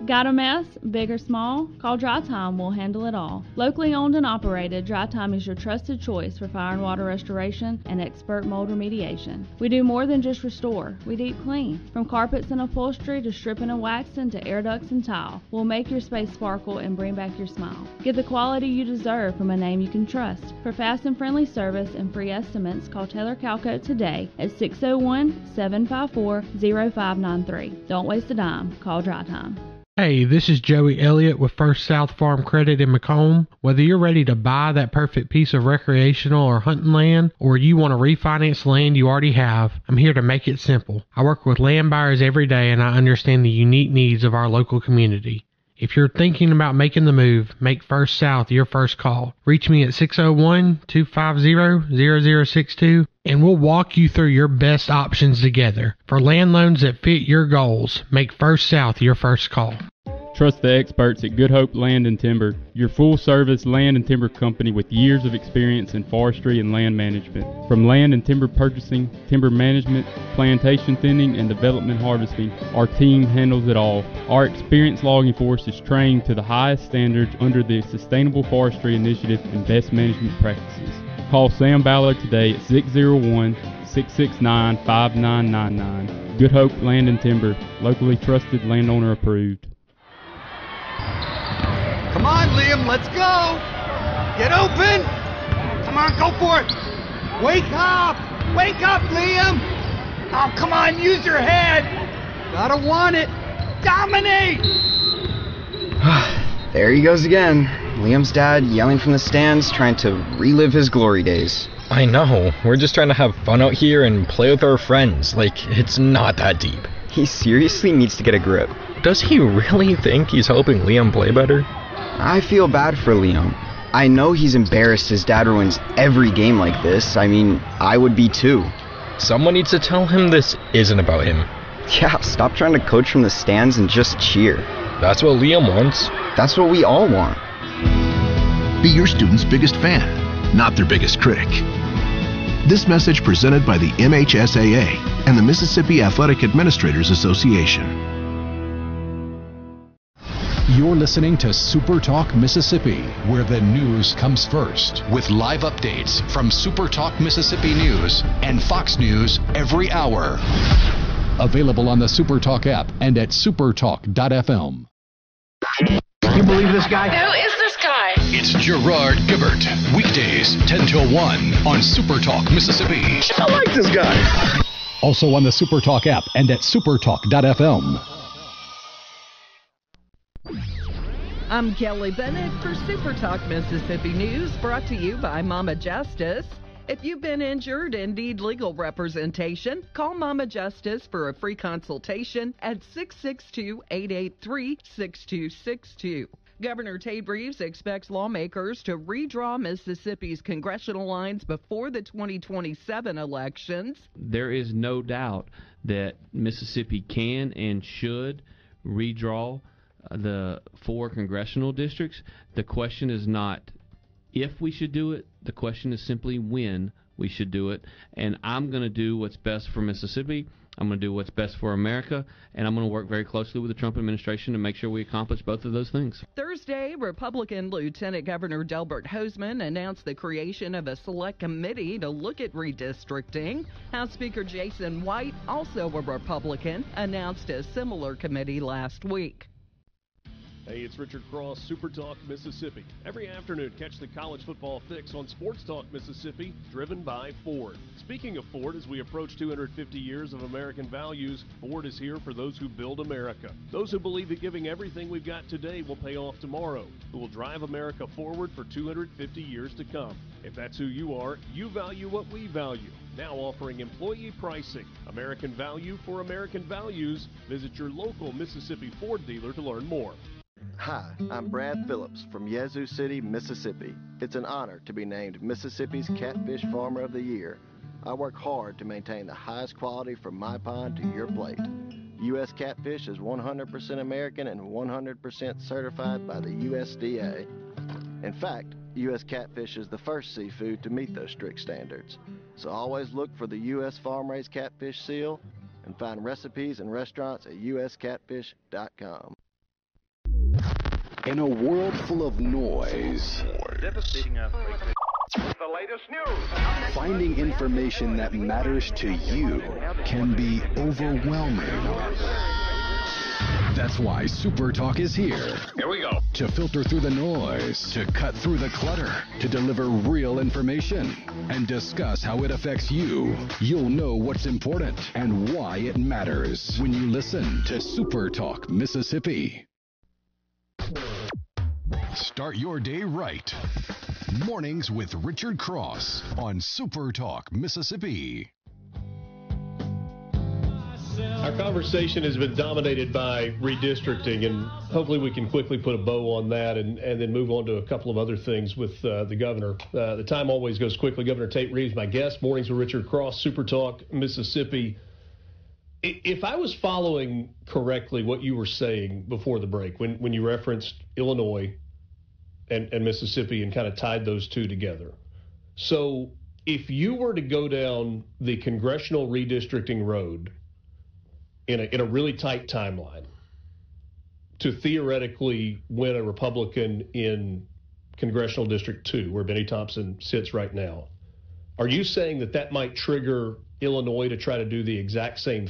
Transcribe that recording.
Got a mess, big or small? Call Dry Time, we'll handle it all. Locally owned and operated, Dry Time is your trusted choice for fire and water restoration and expert mold remediation. We do more than just restore, we deep clean. From carpets and upholstery to stripping and waxing to air ducts and tile, we'll make your space sparkle and bring back your smile. Get the quality you deserve from a name you can trust. For fast and friendly service and free estimates, call Taylor Calcoat today at 601-754-0593. Don't waste a dime, call Dry Time. Hey, this is Joey Elliott with First South Farm Credit in Macomb. Whether you're ready to buy that perfect piece of recreational or hunting land, or you want to refinance land you already have, I'm here to make it simple. I work with land buyers every day and I understand the unique needs of our local community. If you're thinking about making the move, make First South your first call. Reach me at 601-250-0062 and we'll walk you through your best options together. For land loans that fit your goals, make First South your first call. Trust the experts at Good Hope Land and Timber, your full-service land and timber company with years of experience in forestry and land management. From land and timber purchasing, timber management, plantation thinning, and development harvesting, our team handles it all. Our experienced logging force is trained to the highest standards under the Sustainable Forestry Initiative and best management practices. Call Sam Ballard today at 601-669-5999. Good Hope Land and Timber, locally trusted, landowner approved. Come on, Liam, let's go! Get open! Come on, go for it! Wake up! Wake up, Liam! Oh, come on, use your head! Gotta want it! Dominate! There he goes again. Liam's dad yelling from the stands, trying to relive his glory days. I know. We're just trying to have fun out here and play with our friends. Like, it's not that deep. He seriously needs to get a grip. Does he really think he's helping Liam play better? I feel bad for Liam. I know he's embarrassed his dad ruins every game like this. I mean, I would be too. Someone needs to tell him this isn't about him. Yeah, stop trying to coach from the stands and just cheer. That's what Liam wants. That's what we all want. Be your student's biggest fan, not their biggest critic. This message presented by the MHSAA and the Mississippi Athletic Administrators Association. You're listening to Super Talk Mississippi, where the news comes first, with live updates from Super Talk Mississippi News and Fox News every hour. Available on the Super Talk app and at supertalk.fm. You believe this guy? Who is this guy? It's Gerard Gibbert, weekdays 10 till 1 on Super Talk Mississippi. I like this guy. Also on the Super Talk app and at supertalk.fm. I'm Kelly Bennett for Super Talk Mississippi News, brought to you by Mama Justice. If you've been injured and need legal representation, call Mama Justice for a free consultation at 662-883-6262. Governor Tate Reeves expects lawmakers to redraw Mississippi's congressional lines before the 2027 elections. There is no doubt that Mississippi can and should redraw the 4 congressional districts. The question is not if we should do it. The question is simply when we should do it. And I'm going to do what's best for Mississippi. I'm going to do what's best for America. And I'm going to work very closely with the Trump administration to make sure we accomplish both of those things. Thursday, Republican Lieutenant Governor Delbert Hosemann announced the creation of a select committee to look at redistricting. House Speaker Jason White, also a Republican, announced a similar committee last week. Hey, it's Richard Cross, Super Talk Mississippi. Every afternoon, catch the college football fix on Sports Talk Mississippi, driven by Ford. Speaking of Ford, as we approach 250 years of American values, Ford is here for those who build America. Those who believe that giving everything we've got today will pay off tomorrow, who will drive America forward for 250 years to come. If that's who you are, you value what we value. Now offering employee pricing. American value for American values. Visit your local Mississippi Ford dealer to learn more. Hi, I'm Brad Phillips from Yazoo City, Mississippi. It's an honor to be named Mississippi's Catfish Farmer of the Year. I work hard to maintain the highest quality from my pond to your plate. U.S. Catfish is 100% American and 100% certified by the USDA. In fact, U.S. Catfish is the first seafood to meet those strict standards. So always look for the U.S. Farm-Raised Catfish seal and find recipes and restaurants at uscatfish.com. In a world full of noise, Devastating earthquake. The latest news. finding information that matters to you can be overwhelming. That's why Super Talk is here. Here we go. To filter through the noise, to cut through the clutter, to deliver real information, and discuss how it affects you. You'll know what's important and why it matters when you listen to Super Talk Mississippi. Start your day right. Mornings with Richard Cross on Super Talk Mississippi. Our conversation has been dominated by redistricting, and hopefully we can quickly put a bow on that and then move on to a couple of other things with the governor. The time always goes quickly. Governor Tate Reeves, my guest. Mornings with Richard Cross, Super Talk Mississippi. If I was following correctly what you were saying before the break, when you referenced Illinois and Mississippi and kind of tied those two together. So if you were to go down the congressional redistricting road in a really tight timeline to theoretically win a Republican in Congressional District 2, where Benny Thompson sits right now, are you saying that might trigger Illinois to try to do the exact same